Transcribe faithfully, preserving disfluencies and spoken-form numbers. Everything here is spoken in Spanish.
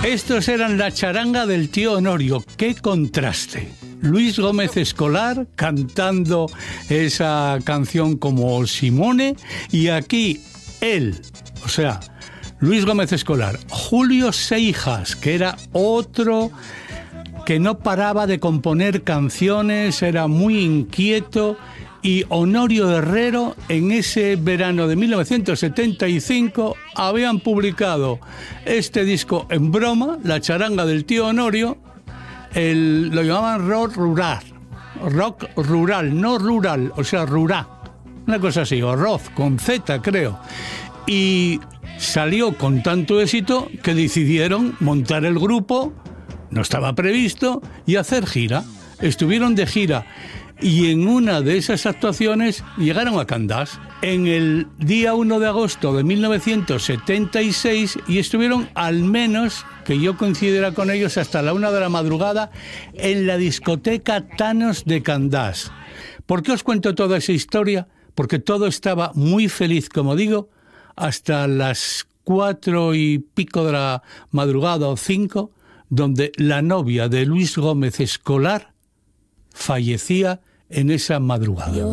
Estos eran la charanga del tío Honorio. ¡Qué contraste! Luis Gómez Escolar cantando esa canción como Simone, y aquí él, o sea, Luis Gómez Escolar, Julio Seijas, que era otro que no paraba de componer canciones, era muy inquieto, y Honorio Herrero, en ese verano de mil novecientos setenta y cinco, habían publicado este disco en broma, la charanga del tío Honorio. El, lo llamaban rock rural, rock rural, no rural, o sea, rural, una cosa así, o rock, con Z, creo. Y salió con tanto éxito que decidieron montar el grupo, no estaba previsto, y hacer gira. Estuvieron de gira. Y en una de esas actuaciones llegaron a Candás en el día uno de agosto de mil novecientos setenta y seis, y estuvieron, al menos que yo coincidiera con ellos, hasta la una de la madrugada en la discoteca Thanos de Candás. ¿Por qué os cuento toda esa historia? Porque todo estaba muy feliz, como digo, hasta las cuatro y pico de la madrugada o cinco, donde la novia de Luis Gómez Escolar fallecía en esa madrugada. Yo